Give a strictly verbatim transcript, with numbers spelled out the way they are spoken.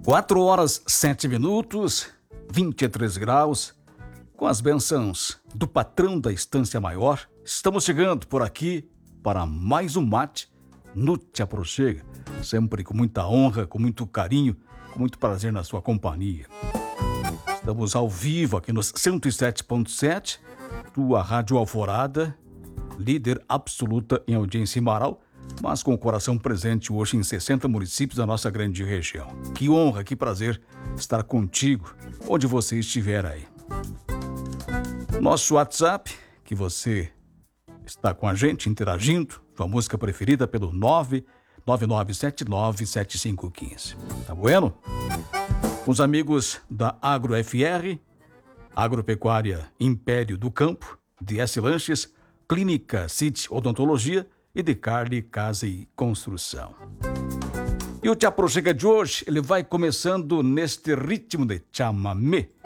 Quatro horas, sete minutos, vinte e três graus, com as bênçãos do patrão da Estância Maior, estamos chegando por aqui para mais um mate no Te Aproxega, sempre com muita honra, com muito carinho, com muito prazer na sua companhia. Estamos ao vivo aqui nos cento e sete ponto sete, tua Rádio Alvorada, líder absoluta em audiência em Marau, mas com o coração presente hoje em sessenta municípios da nossa grande região. Que honra, que prazer estar contigo, onde você estiver aí. Nosso WhatsApp, que você está com a gente, interagindo, sua música preferida pelo nove nove nove sete nove sete cinco um cinco. Tá bueno? Os amigos da Agro F R, Agropecuária Império do Campo, D S Lanches, Clínica City Odontologia e de Carli Casa e Construção. E o Te Aproxega de hoje, ele vai começando neste ritmo de chamamé.